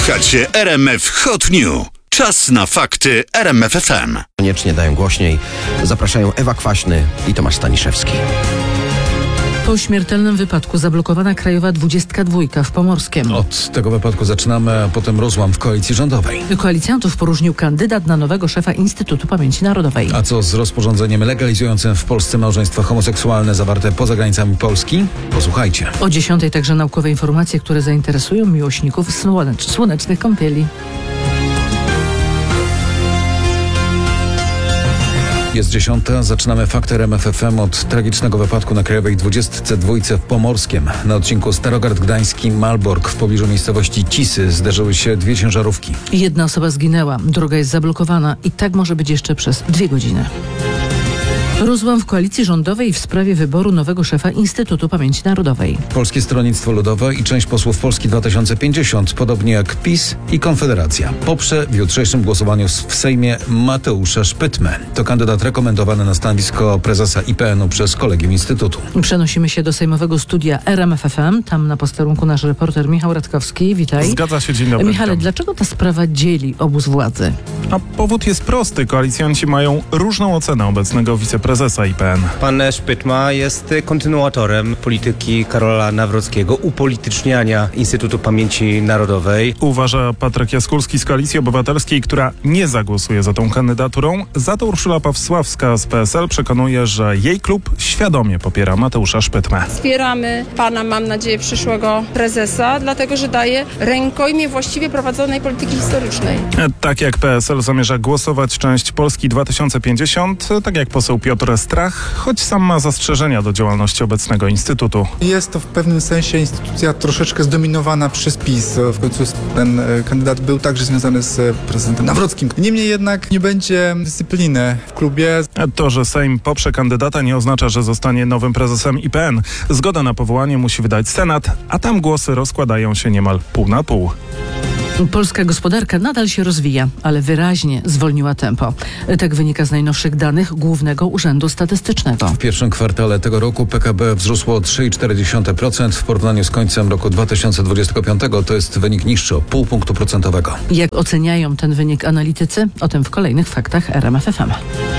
Słuchacie RMF Hot News. Czas na fakty RMF FM. Koniecznie dają głośniej. Zapraszają Ewa Kwaśny i Tomasz Staniszewski. Po śmiertelnym wypadku zablokowana krajowa 22 w Pomorskiem. Od tego wypadku zaczynamy, a potem rozłam w koalicji rządowej. Koalicjantów poróżnił kandydat na nowego szefa Instytutu Pamięci Narodowej. A co z rozporządzeniem legalizującym w Polsce małżeństwa homoseksualne zawarte poza granicami Polski? Posłuchajcie. O 10 także naukowe informacje, które zainteresują miłośników słonecznych kąpieli. Jest 10. Zaczynamy fakty RMF FM od tragicznego wypadku na krajowej 22 w Pomorskiem. Na odcinku Starogard Gdański-Malbork w pobliżu miejscowości Cisy zderzyły się dwie ciężarówki. Jedna osoba zginęła, druga jest zablokowana i tak może być jeszcze przez 2 godziny. Rozłam w koalicji rządowej w sprawie wyboru nowego szefa Instytutu Pamięci Narodowej. Polskie Stronnictwo Ludowe i część posłów Polski 2050, podobnie jak PiS i Konfederacja, poprze w jutrzejszym głosowaniu w Sejmie Mateusza Szpytmę. To kandydat rekomendowany na stanowisko prezesa IPN-u przez kolegium Instytutu. Przenosimy się do sejmowego studia RMF FM. Tam na posterunku nasz reporter Michał Radkowski. Witaj. Zgadza się, dzień dobry. Michale, dlaczego ta sprawa dzieli obóz władzy? A powód jest prosty. Koalicjanci mają różną ocenę obecnego wiceprezesa IPN. Pan Szpytma jest kontynuatorem polityki Karola Nawrockiego, upolityczniania Instytutu Pamięci Narodowej. Uważa Patryk Jaskulski z Koalicji Obywatelskiej, która nie zagłosuje za tą kandydaturą. Za to Urszula Pawsławska z PSL przekonuje, że jej klub świadomie popiera Mateusza Szpytmę. Wspieramy pana, mam nadzieję, przyszłego prezesa, dlatego że daje rękojmię właściwie prowadzonej polityki historycznej. Tak jak PSL zamierza głosować część Polski 2050, tak jak poseł Piotr Strach, choć sam ma zastrzeżenia do działalności obecnego Instytutu. Jest to w pewnym sensie instytucja troszeczkę zdominowana przez PiS. W końcu ten kandydat był także związany z prezydentem Nawrockim. Niemniej jednak nie będzie dyscypliny w klubie. To, że Sejm poprze kandydata, nie oznacza, że zostanie nowym prezesem IPN. Zgodę na powołanie musi wydać Senat, a tam głosy rozkładają się niemal pół na pół. Polska gospodarka nadal się rozwija, ale wyraźnie zwolniła tempo. Tak wynika z najnowszych danych Głównego Urzędu Statystycznego. W pierwszym kwartale tego roku PKB wzrosło o 3,4% w porównaniu z końcem roku 2025. To jest wynik niższy o 0,5 punktu procentowego. Jak oceniają ten wynik analitycy? O tym w kolejnych faktach RMF FM.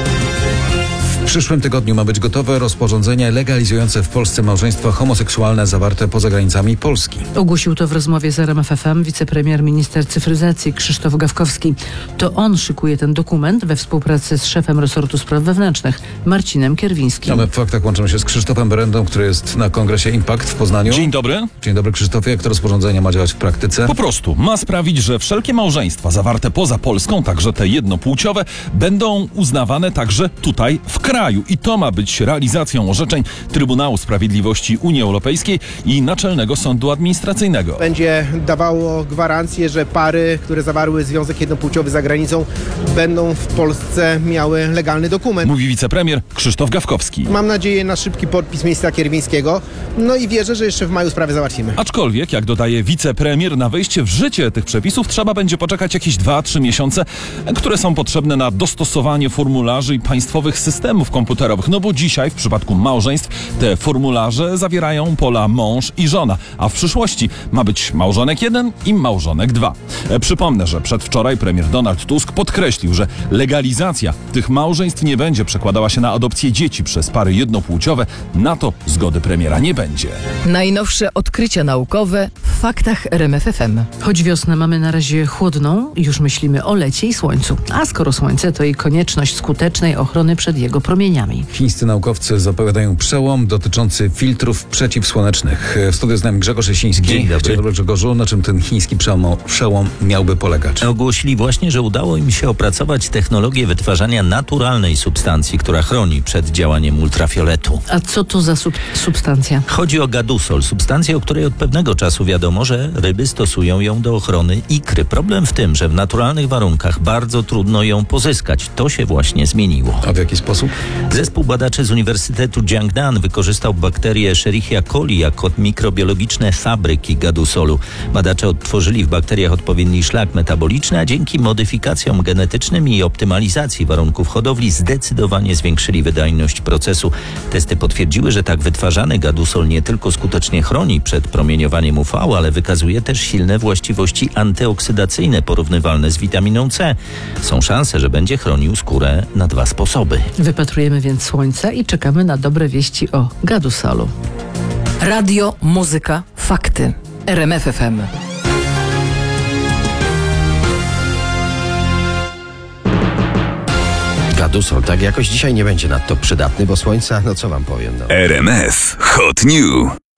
W przyszłym tygodniu ma być gotowe rozporządzenie legalizujące w Polsce małżeństwa homoseksualne zawarte poza granicami Polski. Ogłosił to w rozmowie z RMF FM wicepremier minister cyfryzacji Krzysztof Gawkowski. To on szykuje ten dokument we współpracy z szefem resortu spraw wewnętrznych Marcinem Kierwińskim. A my w faktach łączymy się z Krzysztofem Berendą, który jest na kongresie Impact w Poznaniu. Dzień dobry. Dzień dobry, Krzysztofie. Jak to rozporządzenie ma działać w praktyce? Po prostu ma sprawić, że wszelkie małżeństwa zawarte poza Polską, także te jednopłciowe, będą uznawane także tutaj w kraju. I to ma być realizacją orzeczeń Trybunału Sprawiedliwości Unii Europejskiej i Naczelnego Sądu Administracyjnego. Będzie dawało gwarancję, że pary, które zawarły związek jednopłciowy za granicą, będą w Polsce miały legalny dokument. Mówi wicepremier Krzysztof Gawkowski. Mam nadzieję na szybki podpis ministra Kierwińskiego, no i wierzę, że jeszcze w maju sprawę załatwimy. Aczkolwiek, jak dodaje wicepremier, na wejście w życie tych przepisów trzeba będzie poczekać jakieś 2-3 miesiące, które są potrzebne na dostosowanie formularzy i państwowych systemów komputerowych. No bo dzisiaj w przypadku małżeństw te formularze zawierają pola mąż i żona, a w przyszłości ma być małżonek 1 i małżonek 2. Przypomnę, że przedwczoraj premier Donald Tusk podkreślił, że legalizacja tych małżeństw nie będzie przekładała się na adopcję dzieci przez pary jednopłciowe. Na to zgody premiera nie będzie. Najnowsze odkrycia naukowe w faktach RMF FM. Choć wiosnę mamy na razie chłodną, już myślimy o lecie i słońcu. A skoro słońce, to i konieczność skutecznej ochrony przed jego promieniami. Chińscy naukowcy zapowiadają przełom dotyczący filtrów przeciwsłonecznych. W studiu z nami Grzegorz Jasiński. Dzień dobry. Dzień dobry, Grzegorzu. Na czym ten chiński przełom miałby polegać? Ogłosili właśnie, że udało im się opracować technologię wytwarzania naturalnej substancji, która chroni przed działaniem ultrafioletu. A co to za substancja? Chodzi o gadusol, substancję, o której od pewnego czasu wiadomo, że ryby stosują ją do ochrony ikry. Problem w tym, że w naturalnych warunkach bardzo trudno ją pozyskać. To się właśnie zmieniło. A w jaki sposób? Zespół badaczy z Uniwersytetu Jiangnan wykorzystał bakterię Escherichia coli jako mikrobiologiczne fabryki gadusolu. Badacze odtworzyli w bakteriach odpowiedni szlak metaboliczny, a dzięki modyfikacjom genetycznym i optymalizacji warunków hodowli zdecydowanie zwiększyli wydajność procesu. Testy potwierdziły, że tak wytwarzany gadusol nie tylko skutecznie chroni przed promieniowaniem UV, ale wykazuje też silne właściwości antyoksydacyjne porównywalne z witaminą C. Są szanse, że będzie chronił skórę na 2 sposoby. Wypatrujemy więc słońca i czekamy na dobre wieści o gadusolu. Radio, muzyka, fakty. RMF FM. Gadusol, tak jakoś dzisiaj nie będzie nadto przydatny, bo słońca, no co wam powiem, no. RMF Hot New.